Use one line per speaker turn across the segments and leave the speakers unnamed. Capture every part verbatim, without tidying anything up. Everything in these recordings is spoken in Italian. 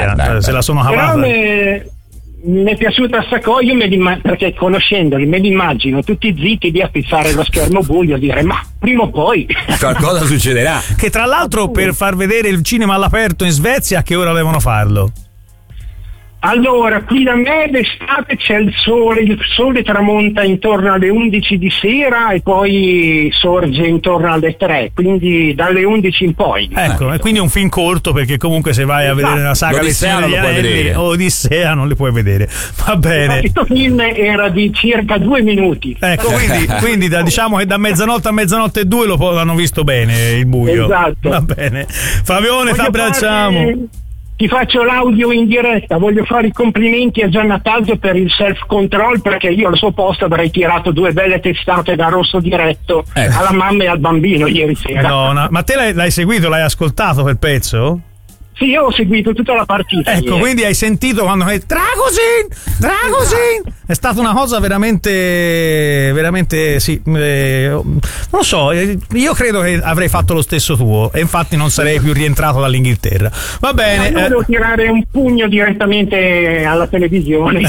era,
beh,
se
beh.
la sono cavata.
Però me- mi è piaciuta sta io me li imma- perché conoscendoli me li immagino tutti zitti di fare lo schermo buio e dire ma prima o poi
qualcosa succederà.
Che tra l'altro per far vedere il cinema all'aperto in Svezia a che ora devono farlo?
Allora, qui da me d'estate c'è il sole, il sole tramonta intorno alle undici di sera e poi sorge intorno alle tre, quindi dalle undici in poi.
Ecco, e quindi è un film corto perché comunque se vai a
Esatto.
vedere la saga
L'Odissea non lo puoi vedere.
o Odissea non li puoi vedere. Va bene.
Questo film era di circa due minuti.
Ecco, quindi, quindi da, diciamo che da mezzanotte a mezzanotte e due lo po- l'hanno visto bene il buio.
Esatto.
Va bene. Fabione, ti
Voglio
abbracciamo.
fare- Ti faccio l'audio in diretta, voglio fare i complimenti a Gianna Tazzo per il self control perché io al suo posto avrei tirato due belle testate da rosso diretto
Ecco.
alla mamma e al bambino ieri sera.
Madonna. Ma te l'hai, l'hai seguito, l'hai ascoltato quel pezzo?
Sì, io ho seguito tutta la partita.
Ecco,
ieri.
quindi hai sentito quando hai Dragosin, Dragosin. È stata una cosa veramente, veramente, sì, eh, non lo so, eh, io credo che avrei fatto lo stesso tuo e infatti non sarei più rientrato dall'Inghilterra. Va bene.
Io
eh.
devo tirare un pugno direttamente alla televisione.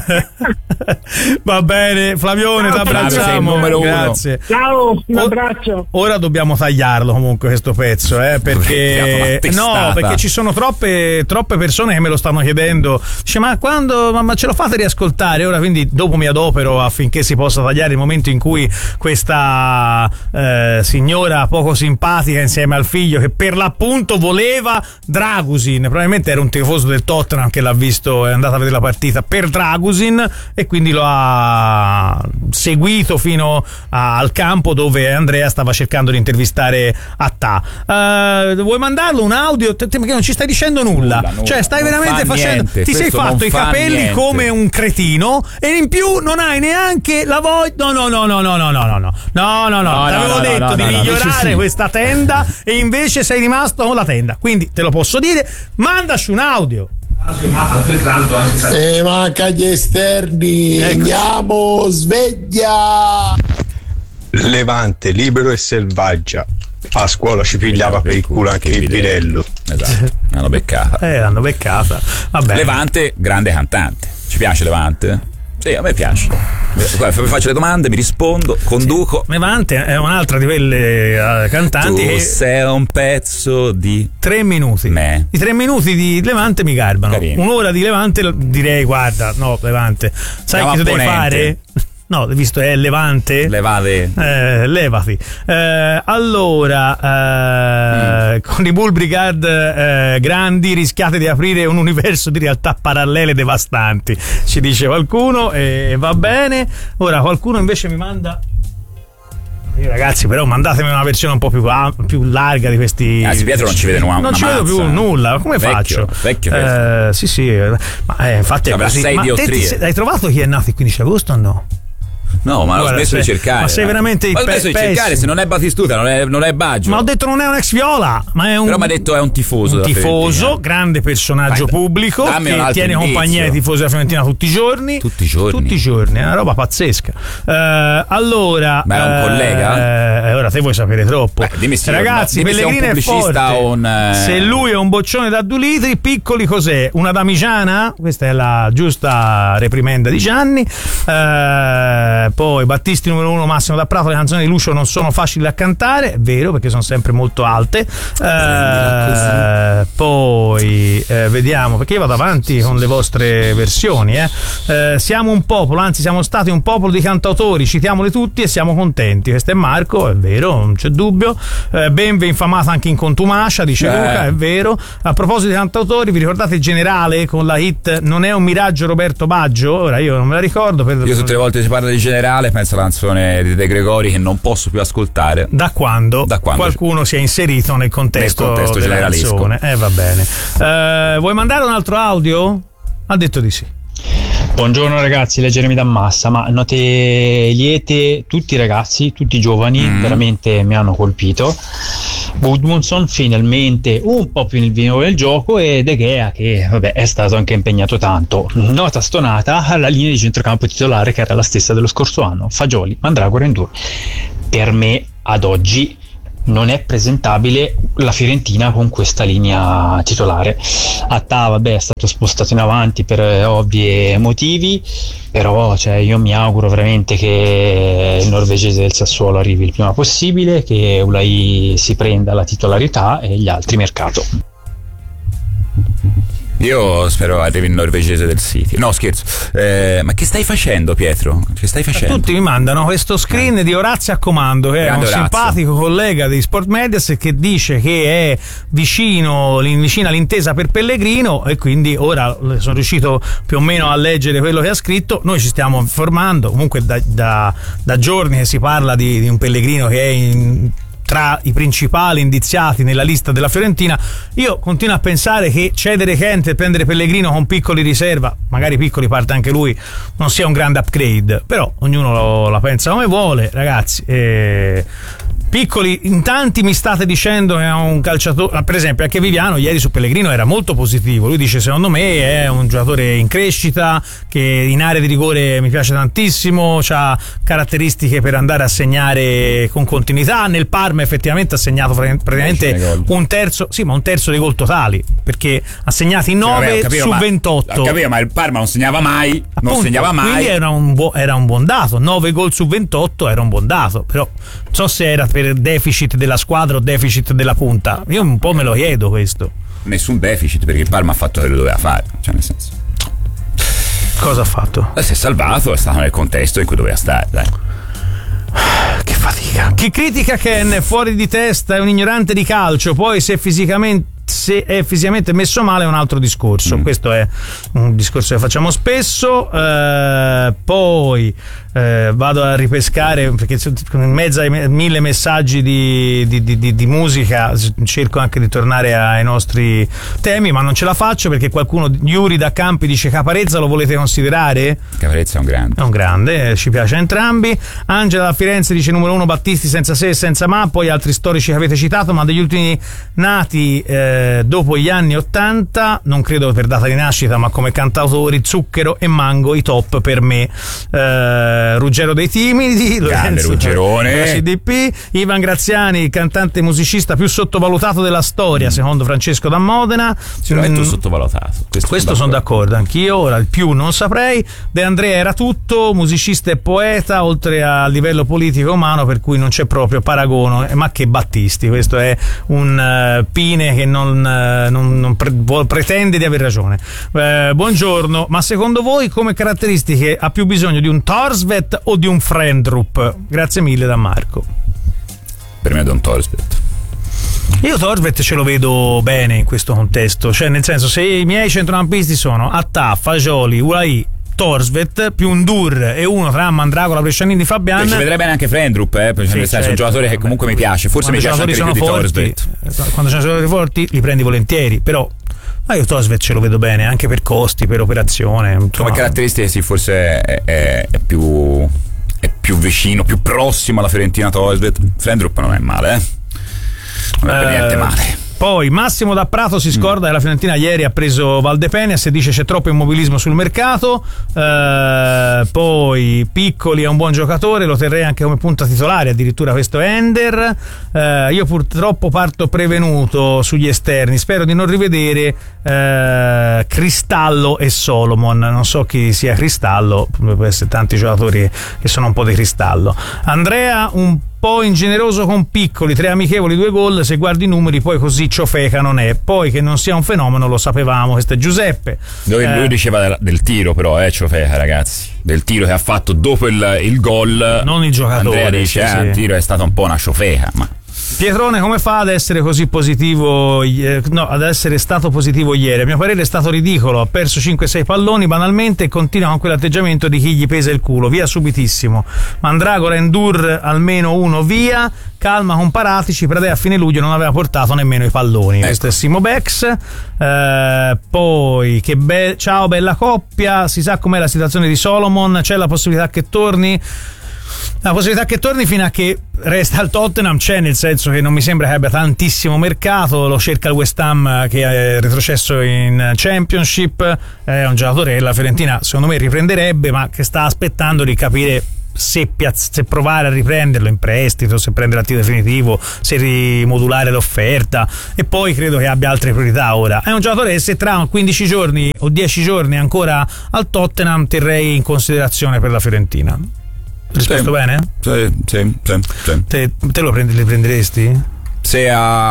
Va bene, Flavione, ti
Ciao,
Flavio, sei il
abbracciamo.
numero uno.
Grazie.
Ciao, un
O-
abbraccio.
Ora dobbiamo tagliarlo comunque questo pezzo, eh, perché
Tirato una
no,
testata.
perché ci sono troppe, troppe persone che me lo stanno chiedendo. Dice, ma quando ma, ma ce lo fate riascoltare? Ora quindi dopo mi adopero affinché si possa tagliare il momento in cui questa eh, signora poco simpatica insieme al figlio che per l'appunto voleva Dragusin, probabilmente era un tifoso del Tottenham che l'ha visto, è andato a vedere la partita per Dragusin e quindi lo ha seguito fino a- al campo dove Andrea stava cercando di intervistare Attà. Uh, vuoi mandarlo un audio? Te- te- Perché non ci stai dicendo nulla,
Nulla, nulla.
cioè stai
Non
veramente
fa
facendo
niente,
ti sei
questo
fatto
non
i
fa
capelli
niente.
come un cretino e in più non hai neanche la voglia. No no no no no no no no no no no no
No,
ti
no,
avevo
no,
detto
no,
di
no, no,
migliorare
invece sì.
questa tenda e invece sei rimasto con la tenda, quindi te lo posso dire, mandaci un audio.
E manca gli esterni.
Ecco.
Andiamo, sveglia.
Levante, libero e selvaggia. A scuola ci pigliava per il culo anche il Pirello.
Esatto, l'hanno beccata.
Eh, l'hanno beccata. Vabbè.
Levante, grande cantante. Ci piace Levante? Sì, a me piace. Guarda, vi faccio le domande, mi rispondo, conduco.
Levante è un'altra di quelle eh, cantanti
Tu
che
sei un pezzo di
tre minuti.
me.
I tre minuti di Levante mi garbano.
Carino.
Un'ora di Levante lo- direi, guarda, no, Levante. Sai
Andiamo
che tu
a
devi
Ponente.
fare? No, visto è Levante.
Levate.
Eh, levati. Eh, allora, eh, con i Bull Brigade eh, grandi rischiate di aprire un universo di realtà parallele devastanti, ci dice qualcuno, e va bene. Ora qualcuno invece mi manda. Io, ragazzi, però mandatemi una versione un po' più, am- più larga di questi.
Anzi, Pietro non ci vede una-
Non
una
ci vedo
mazza.
più nulla. Come
Vecchio,
faccio?
vecchio
eh, sì, sì. Ma eh, infatti è
Avrà
così.
sei
Ma te
diottrie.
ti sei- hai trovato chi è nato il quindici agosto o no?
No, ma l'ho
Guarda,
smesso di
sei-
cercare.
ma sei veramente
Ma ho smesso
pe-
di cercare,
pessimo.
se non è Batistuta, non è, non è Baggio.
Ma ho detto non è un ex Viola, ma è un.
Però mi ha detto è un tifoso
un
della
tifoso,
Fiorentina.
grande personaggio
Dai,
pubblico
dammi un
che
altro
tiene
indizio.
compagnia ai tifosi della Fiorentina tutti i giorni.
Tutti i giorni?
Tutti i giorni, è una roba pazzesca. Eh, allora.
Ma è un
eh,
collega?
eh, ora te vuoi sapere troppo.
Beh, dimmi se-
Ragazzi,
dimmi se è un
Pellegrini è
pubblicista
forte.
o un, eh,
Se lui è un boccione da due litri, piccoli cos'è? Una damigiana? Questa è la giusta reprimenda di Gianni. Eh, poi Battisti numero uno, Massimo da Prato. Le canzoni di Lucio non sono facili da cantare, è vero, perché sono sempre molto alte. Eh, poi eh, vediamo, perché io vado avanti con le vostre versioni. Eh. Eh, siamo un popolo, anzi siamo stati un popolo di cantautori, citiamoli tutti e siamo contenti. Questo è Marco, è vero, non c'è dubbio. Eh, Benve infamata anche in contumacia, dice
Eh.
Luca, è vero. A proposito di cantautori, vi ricordate il Generale con la hit Non è un miraggio Roberto Baggio? Ora io non me la ricordo. Per...
Io tutte le volte si parla di Generale penso alla canzone di De Gregori che non posso più ascoltare.
Da quando,
Da quando
qualcuno si è inserito nel contesto,
Nel contesto
della
generalesco.
canzone. Eh, va bene. Eh, vuoi mandare un altro audio? Ha detto di sì.
Buongiorno ragazzi, leggermi da massa, ma note liete, tutti i ragazzi, tutti i giovani,
Mm.
veramente mi hanno colpito. Gudmundsson finalmente un po' più nel vino del gioco e De Gea che vabbè è stato anche impegnato tanto. Nota stonata alla linea di centrocampo titolare che era la stessa dello scorso anno, Fagioli, Mandragora e Ndour. Per me ad oggi non è presentabile la Fiorentina con questa linea titolare. Attà, vabbè, è stato spostato in avanti per ovvi motivi, però cioè, io mi auguro veramente che il norvegese del Sassuolo arrivi il prima possibile, che Ulai si prenda la titolarità e gli altri mercato.
Io spero arrivi il norvegese del City. No, scherzo. Eh, ma che stai facendo, Pietro? Che stai facendo?
Tutti mi mandano questo screen eh. di Orazio a Comando, che Grande è un Orazio. simpatico collega di Sport Medias, che dice che è vicino, vicino all'intesa per Pellegrino, e quindi ora sono riuscito più o meno a leggere quello che ha scritto. Noi ci stiamo informando, comunque da, da, da giorni che si parla di, di un Pellegrino che è in tra i principali indiziati nella lista della Fiorentina. Io continuo a pensare che cedere Kent e prendere Pellegrino con piccoli riserva, magari piccoli parte anche lui, non sia un grande upgrade, però ognuno lo, la pensa come vuole, ragazzi. eh, Piccoli, in tanti mi state dicendo che è un calciatore, per esempio anche Viviano ieri su Pellegrino era molto positivo, lui dice secondo me è un giocatore in crescita, che in area di rigore mi piace tantissimo, ha caratteristiche per andare a segnare con continuità. Nel Parma effettivamente ha segnato praticamente un terzo, sì, ma un terzo dei gol totali, perché ha segnato in nove
capito,
su
ma,
ventotto.
Capito, ma il Parma non segnava mai,
Appunto,
non segnava mai.
Quindi era un, bu- era un buon dato, nove gol su ventotto era un buon dato, però non so se era per deficit della squadra o deficit della punta. Io un po' me lo chiedo questo.
Nessun deficit, perché il Parma ha fatto quello che doveva fare, cioè nel senso.
Cosa ha fatto?
Si è salvato, è stato nel contesto in cui doveva stare, dai.
Che fatica. Chi critica Ken è fuori di testa, è un ignorante di calcio, poi se fisicamente se è fisicamente messo male è un altro discorso. Mm. Questo è un discorso che facciamo spesso. Eh, poi eh, vado a ripescare, perché in mezzo ai mille messaggi di, di, di, di musica cerco anche di tornare ai nostri temi, ma non ce la faccio perché qualcuno, Yuri da Campi, dice Caparezza lo volete considerare?
Caparezza è un grande,
è un grande, ci piace a entrambi. Angela da Firenze dice numero uno Battisti senza se e senza ma, poi altri storici che avete citato, ma degli ultimi nati eh, dopo gli anni ottanta, non credo per data di nascita ma come cantautori, Zucchero e Mango i top per me. eh, Ruggero dei Timidi,
grande Ruggerone,
C D P, Ivan Graziani, cantante musicista più sottovalutato della storia, mm. secondo Francesco da Modena.
Sicuramente mm. sottovalutato, questo,
questo sono d'accordo. d'accordo anch'io, ora il più non saprei. De Andrea era tutto, musicista e poeta, oltre a livello politico umano, per cui non c'è proprio paragono, ma che Battisti, questo è un uh, Pine che non Non, non, non pre- pretende di aver ragione. Eh, buongiorno, ma secondo voi come caratteristiche ha più bisogno di un Thorstvedt o di un Frendrup? Grazie mille da Marco.
Per me è un Thorstvedt.
Io Thorstvedt ce lo vedo bene in questo contesto, cioè nel senso, se i miei centrocampisti sono Attà, Fagioli, Ulai, Thorstvedt più un Dur e uno tra Mandragola, Brescianini, Fabian.
Ci vedrei bene anche Frendrup, eh, perché sì, certo, è un giocatore che comunque mi piace, forse mi piace anche più di Thorstvedt.
Quando ci sono giocatori forti li prendi volentieri, però ma io Thorstvedt ce lo vedo bene anche per costi, per operazione.
Come caratteristiche sì, forse è, è, è più è più vicino, più prossimo alla Fiorentina Thorstvedt. Frendrup non è male, eh. Non è per
eh,
niente male.
Poi Massimo da Prato si scorda mm. che la Fiorentina ieri ha preso Valdepeñas e dice c'è troppo immobilismo sul mercato. Eh, poi Piccoli è un buon giocatore, lo terrei anche come punta titolare, addirittura questo è Ender. Eh, io purtroppo parto prevenuto sugli esterni, spero di non rivedere eh, Cristallo e Solomon. Non so chi sia Cristallo, può essere tanti giocatori che sono un po' di cristallo. Andrea, un po' ingeneroso con Piccoli, tre amichevoli, due gol, se guardi i numeri poi così ciofeca non è. Poi che non sia un fenomeno lo sapevamo. Questo è Giuseppe.
Lui, eh, lui diceva del, del tiro, però eh ciofeca, ragazzi, del tiro che ha fatto dopo il, il gol,
non il giocatore.
Andrea dice sì, eh, il tiro è stato un po' una ciofeca, ma
Pietrone come fa ad essere così positivo, eh, no, ad essere stato positivo ieri? A mio parere è stato ridicolo, ha perso cinque sei palloni banalmente e continua con quell'atteggiamento di chi gli pesa il culo, via subitissimo. Mandragora, Endur almeno uno via, calma con Paratici, Pradè a fine luglio non aveva portato nemmeno i palloni. Ecco. Questo è Simo Bex. Eh, poi che be- ciao bella coppia, si sa com'è la situazione di Solomon, c'è la possibilità che torni? La possibilità che torni fino a che resta al Tottenham c'è, nel senso che non mi sembra che abbia tantissimo mercato, lo cerca il West Ham che è retrocesso in Championship, è un giocatore che la Fiorentina secondo me riprenderebbe, ma che sta aspettando di capire se, piazz- se provare a riprenderlo in prestito, se prendere l'attivo definitivo, se rimodulare l'offerta, e poi credo che abbia altre priorità ora. È un giocatore che se tra quindici giorni o dieci giorni ancora al Tottenham terrei in considerazione per la Fiorentina. Risposto
sì,
bene?
Sì, sì, sì, sì.
Te, te lo prendi, le prenderesti?
Se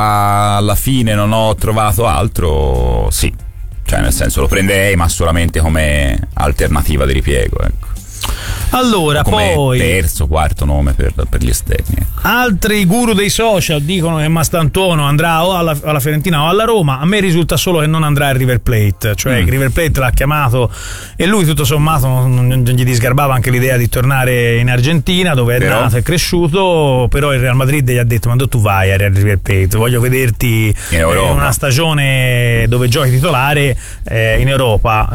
alla fine non ho trovato altro, sì. Cioè, nel senso, lo prenderei, ma solamente come alternativa di ripiego, ecco.
Allora,
come
poi
terzo, quarto nome per, per gli esterni, ecco.
Altri guru dei social dicono che Mastantuono andrà o alla, alla Fiorentina o alla Roma. A me risulta solo che non andrà al River Plate, cioè mm. River Plate l'ha chiamato e lui tutto sommato non, non gli disgarbava anche l'idea di tornare in Argentina, dove è però nato e cresciuto. Però il Real Madrid gli ha detto: ma tu vai al River Plate, voglio vederti in, in una stagione dove giochi titolare eh, in Europa.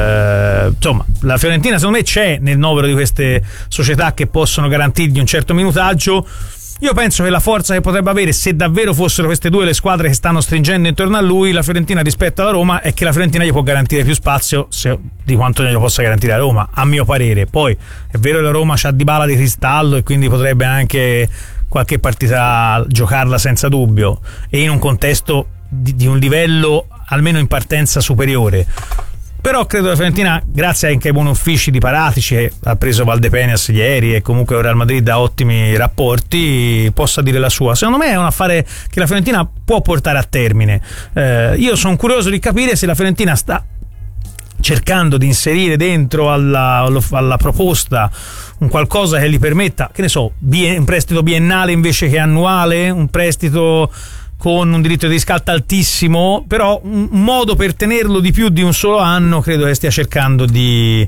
Eh, insomma, la Fiorentina secondo me c'è nel novero di queste società che possono garantirgli un certo minutaggio. Io penso che la forza che potrebbe avere, se davvero fossero queste due le squadre che stanno stringendo intorno a lui, la Fiorentina rispetto alla Roma, è che la Fiorentina gli può garantire più spazio se, di quanto glielo possa garantire la Roma, a mio parere. Poi è vero che la Roma c'ha Dybala di cristallo e quindi potrebbe anche qualche partita giocarla senza dubbio, e in un contesto di, di un livello almeno in partenza superiore. Però credo che la Fiorentina, grazie anche ai buoni uffici di Paratici, che ha preso Valdepeñas ieri, e comunque il Real Madrid ha ottimi rapporti, possa dire la sua. Secondo me è un affare che la Fiorentina può portare a termine. Eh, io sono curioso di capire se la Fiorentina sta cercando di inserire dentro alla, alla proposta un qualcosa che gli permetta, che ne so, un prestito biennale invece che annuale, un prestito con un diritto di riscatto altissimo, però un modo per tenerlo di più di un solo anno credo che stia cercando di,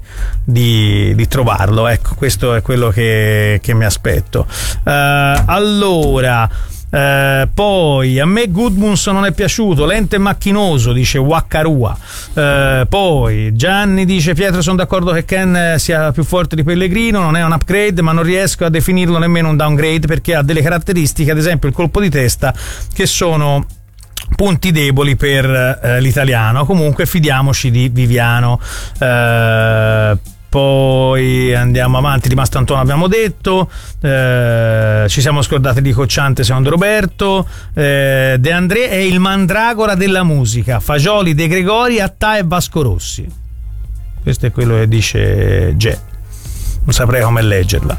di, di trovarlo. Ecco, questo è quello che, che mi aspetto. Uh, allora Uh, poi a me Gudmundsson non è piaciuto, lento e macchinoso, dice Waccarua. Uh, poi Gianni dice: Pietro, sono d'accordo che Ken sia più forte di Pellegrino, non è un upgrade, ma non riesco a definirlo nemmeno un downgrade, perché ha delle caratteristiche, ad esempio il colpo di testa, che sono punti deboli per uh, l'italiano. Comunque fidiamoci di Viviano. Uh, Poi andiamo avanti, di Mastantuono abbiamo detto, eh, ci siamo scordati di Cocciante secondo Roberto. eh, De André è il mandragora della musica, Fagioli, De Gregori, Attà e Vasco Rossi. Questo è quello che dice Ge. Non saprei come leggerla,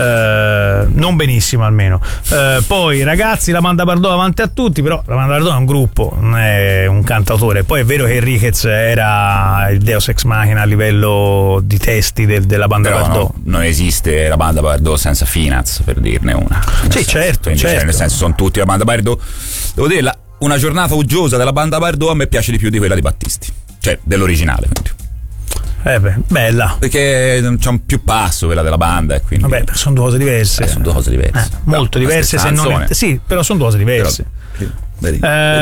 eh, non benissimo almeno. Eh, poi ragazzi, la Banda Bardot avanti a tutti, però la Banda Bardot è un gruppo, non è un cantautore. Poi è vero che Enriquez era il Deus Ex Machina a livello di testi del, della Banda
però
Bardot.
No, non esiste la Banda Bardot senza Finaz, per dirne una.
Sì, senso, certo,
quindi,
certo.
Cioè, nel senso, sono tutti la Banda Bardot. Devo dire, la, una giornata uggiosa della Banda Bardot a me piace di più di quella di Battisti, cioè dell'originale, quindi.
Eh beh, bella.
Perché c'è un più passo quella della banda, e quindi
vabbè, sono due cose diverse.
Eh, sono due cose diverse.
Eh, molto
però,
diverse, se non è... Sì, però sono due cose diverse.
Però, vedi,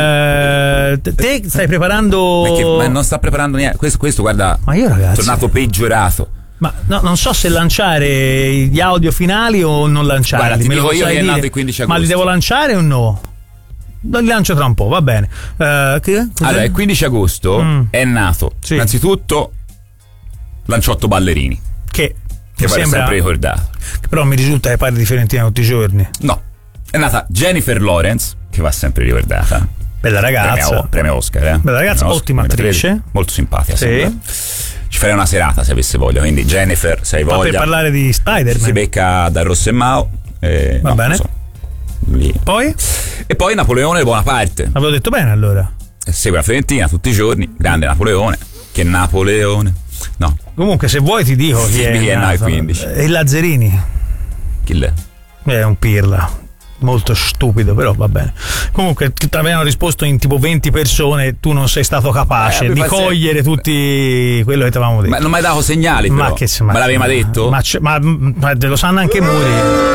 eh,
vedi.
Te stai preparando.
Ma, che, ma non sta preparando niente. Questo, questo guarda,
ma io ragazzi,
è tornato peggiorato.
Ma no, non so se lanciare gli audio finali o non lanciarli.
Guarda, ti
me
dico
lo
io che è
dire?
nato il quindici agosto.
Ma li devo lanciare o no? Li lancio tra un po', va bene. Uh, che?
Allora, il quindici agosto mm. è nato, sì, innanzitutto Lanciotto Ballerini,
che,
che va sempre ricordato.
Che però mi risulta che parli di Fiorentina tutti i giorni.
No, è nata Jennifer Lawrence, che va sempre ricordata.
Bella ragazza,
premio, premio Oscar, eh?
Bella ragazza,
premio
ottima
Oscar,
attrice,
molto simpatica.
Sì.
Sempre. Ci farei una serata se avesse voglia. Quindi Jennifer, se hai voglia.
Ma per parlare di Spider-Man
si becca da Rossemmao. Eh,
va
no,
bene.
So, lì. Poi? E poi Napoleone Bonaparte.
Avevo detto bene allora.
Segue la Fiorentina tutti i giorni. Grande Napoleone. Che Napoleone. No.
Comunque, se vuoi ti dico chi è,
è nato quindici.
È Lazzarini.
Chi l'è?
È un pirla. Molto stupido, però va bene. Comunque ti avevano risposto in tipo venti persone, tu non sei stato capace eh, di cogliere tutti quello che ti avevamo detto.
Ma non mi hai dato segnali, però.
Ma che ma,
me l'avevi mai detto?
Ma, ma, ma te lo sanno anche Muri.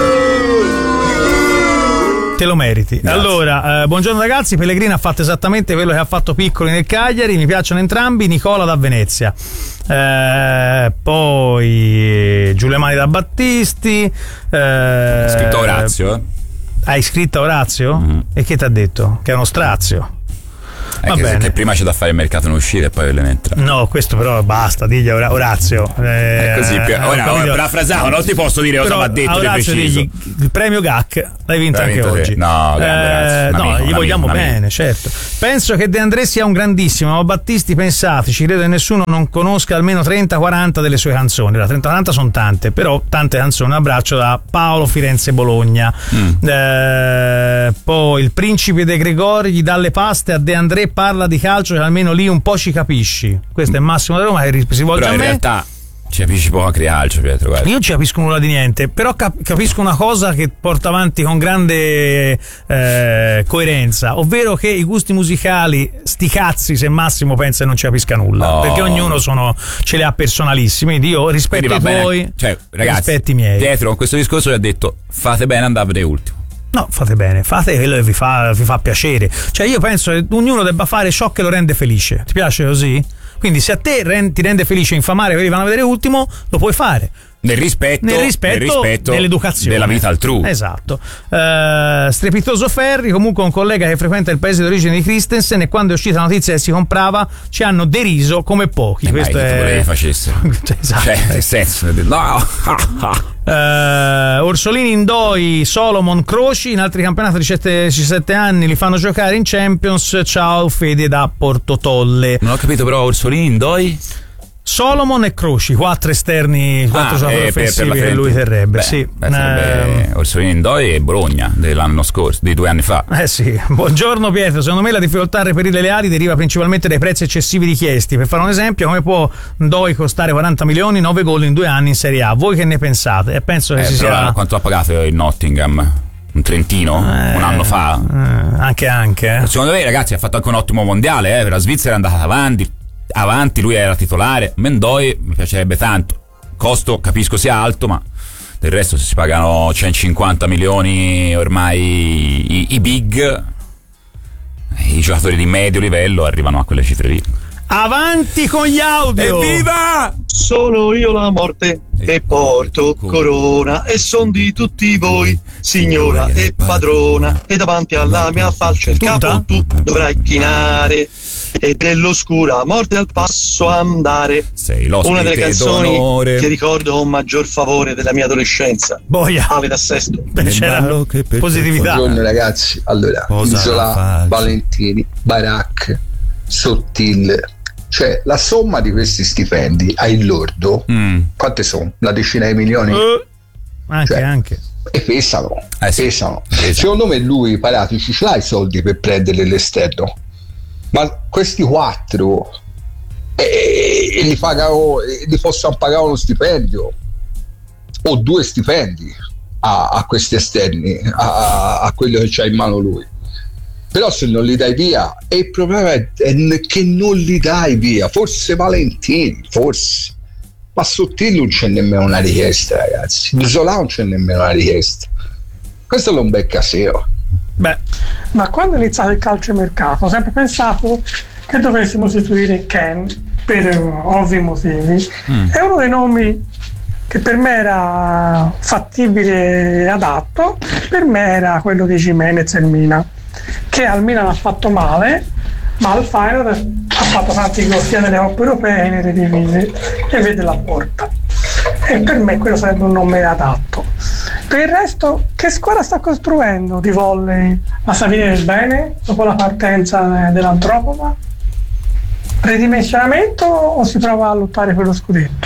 Te lo meriti. Grazie. Allora, eh, buongiorno ragazzi, Pellegrini ha fatto esattamente quello che ha fatto Piccoli nel Cagliari, mi piacciono entrambi. Nicola da Venezia. Eh, poi Giulia Mani da Battisti. Eh,
scritto Orazio, eh?
Hai scritto Orazio? Mm-hmm. E che ti ha detto? Che è uno strazio.
È che, che prima c'è da fare il mercato in uscita e poi l'elemento.
No, questo però basta, digli a Orazio.
Eh, è così, eh, ora, ora parafrasavo, non ti posso dire cosa va detto di
Orazio
preciso.
Digli, il premio G A C l'hai vinto
l'hai
anche
vinto
oggi.
Te. No,
eh, no
amico,
gli vogliamo
amico,
bene,
amico.
certo. Penso che De André sia un grandissimo, ma Battisti, pensateci, credo che nessuno non conosca almeno trenta quaranta delle sue canzoni. La trenta quaranta sono tante, però tante canzoni. Un abbraccio da Paolo, Firenze, Bologna. Mm. Eh, poi il principe De Gregori gli dà le paste a De André, parla di calcio e almeno lì un po' ci capisci. Questo è Massimo da Roma che si volge
però
a me.
In realtà ci capisci poco anche di calcio, Pietro, guarda.
Io non ci capisco nulla di niente, però cap- capisco una cosa che porta avanti con grande eh, coerenza, ovvero che i gusti musicali, sti cazzi se Massimo pensa che non ci capisca nulla,
oh.
perché ognuno sono, ce li ha personalissimi, quindi io rispetto i tuoi,
cioè, ragazzi,
rispetti i miei.
Pietro con questo discorso gli ha detto fate bene, andate ultimo.
No, fate bene, fate quello che vi fa, vi fa piacere. Cioè io penso che ognuno debba fare ciò che lo rende felice. Ti piace così? Quindi se a te rend, ti rende felice infamare quelli che vanno a vedere ultimo, lo puoi fare.
Nel rispetto,
nel rispetto,
nel rispetto
dell'educazione
della vita altrui.
Esatto. Uh, strepitoso Ferri, comunque un collega che frequenta il paese d'origine di Christensen, e quando è uscita la notizia che si comprava ci hanno deriso come pochi.
Eh
Questo
mai,
è...
che volevi facessero.
Esatto.
Cioè, nel senso, no.
Uh, Orsolini, Indoi, Solomon, Croci in altri campionati di diciassette anni li fanno giocare in Champions. Ciao Fede da Portotolle.
Non ho capito però Orsolini, Indoi,
Solomon e Croci, quattro esterni, quattro
ah,
giocatori
eh, per,
offensivi
per
che lui terrebbe.
Beh,
sì.
beh, sarebbe Orsolini, Indoi e Bologna dell'anno scorso, di due anni fa.
Eh sì. Buongiorno Pietro, secondo me la difficoltà a reperire le ali deriva principalmente dai prezzi eccessivi richiesti. Per fare un esempio, come può Ndoi costare quaranta milioni, nove gol in due anni in Serie A? Voi che ne pensate? E penso che
eh,
si sia...
Quanto ha pagato il Nottingham? Un trentino?
Eh,
un anno fa?
Eh, anche anche. Eh.
Secondo me ragazzi ha fatto anche un ottimo mondiale, eh? La Svizzera è andata avanti, avanti, lui era titolare. Mendoi mi piacerebbe tanto. Costo capisco sia alto, ma del resto se si pagano centocinquanta milioni ormai i, i big, i giocatori di medio livello arrivano a quelle cifre lì.
Avanti con gli audio!
Evviva!
Sono io la morte e porto corona e son di tutti voi, signora e padrona, e davanti alla mia falce il capo tu dovrai chinare e dell'oscura morte al passo andare.
Sei l'ospite
una delle canzoni
d'onore
che ricordo con maggior favore della mia adolescenza.
Boia!
Ave da Sesto.
C'era positività.
Buongiorno ragazzi, allora Isola, Valentini, Barak, Sottil, cioè la somma di questi stipendi ai lordo mm. quante sono? Una decina di milioni?
Uh, anche
cioè,
anche
e pesano,
eh sì.
pesano.
Esatto.
Secondo me lui Paratici ce l'ha i soldi per prendere l'esterno, ma questi quattro eh, gli, pagano, gli possono pagare uno stipendio o due stipendi a, a questi esterni, a, a quello che c'ha in mano lui. Però se non li dai via, e il problema è che non li dai via. Forse Valentini, forse, ma Sottile non c'è nemmeno una richiesta, ragazzi. Isola non c'è nemmeno una richiesta. Questo è un bel casino.
Beh,
ma quando è iniziato il calciomercato ho sempre pensato che dovessimo sostituire Ken per ovvi motivi. Mm. È uno dei nomi che per me era fattibile e adatto. Per me era quello di Gimenez e il Milan, che al Milan ha fatto male, ma al Feyenoord ha fatto tanti gol sia nelle coppe europee e nelle divise e vede la porta, e per me quello sarebbe un nome adatto. Per il resto, che squadra sta costruendo di volley la Savini del Bene dopo la partenza dell'Antropola? Ridimensionamento o si prova a lottare per lo scudetto?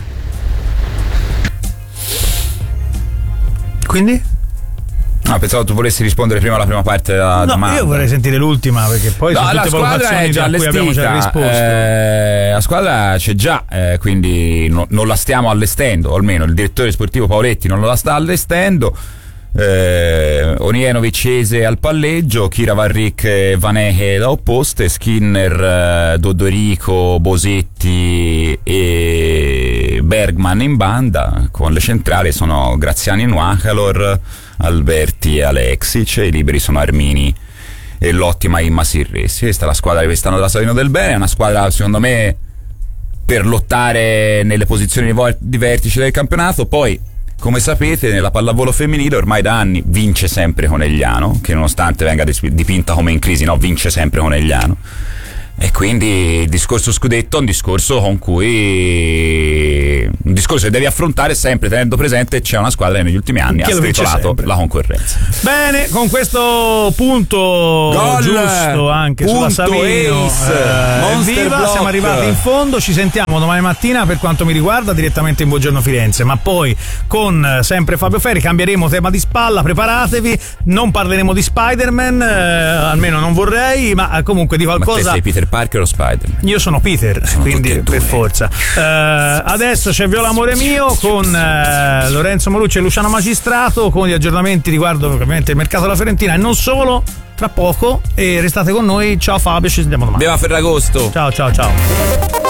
Quindi?
No, pensavo tu volessi rispondere prima alla prima parte della
no,
domanda.
Io vorrei sentire l'ultima, perché poi
no,
sono
la
tutte
squadra è già
a cui abbiamo già risposto.
Eh, la squadra c'è già, eh, quindi no, non la stiamo allestendo, o almeno il direttore sportivo Paoletti non la sta allestendo. Eh, Onienovic Ese al palleggio, Kira Varric e Vaneke da opposte, Skinner, eh, Dodorico, Bosetti e Bergman in banda. Con le centrali sono Graziani e Nuacalor, Alberti e Alexic, e i liberi sono Armini e l'ottima Imma Sirresi. Questa è la squadra di quest'anno della Savino del Bene, è una squadra secondo me per lottare nelle posizioni di vertice del campionato. Poi come sapete nella pallavolo femminile ormai da anni vince sempre Conegliano, che nonostante venga dipinta come in crisi, no, vince sempre Conegliano. E quindi il discorso scudetto è un discorso con cui un discorso che devi affrontare sempre tenendo presente che c'è una squadra che negli ultimi anni che ha stritolato la concorrenza.
Bene, con questo punto
Gol,
giusto anche
punto
sulla Savino, eh, viva, siamo arrivati in fondo. Ci sentiamo domani mattina per quanto mi riguarda direttamente in Buongiorno Firenze, ma poi con sempre Fabio Ferri cambieremo tema di spalla, preparatevi, non parleremo di Spider-Man, eh, almeno non vorrei, ma comunque di qualcosa.
Ma te sei Peter Parker o Spider-Man?
Io sono Peter, sono quindi per forza. Uh, adesso c'è Viola Amore Mio con uh, Lorenzo Morucci e Luciano Magistrato con gli aggiornamenti riguardo ovviamente il mercato della Fiorentina e non solo, tra poco, e restate con noi. Ciao Fabio, ci sentiamo domani.
Viva Ferragosto.
Ciao ciao ciao.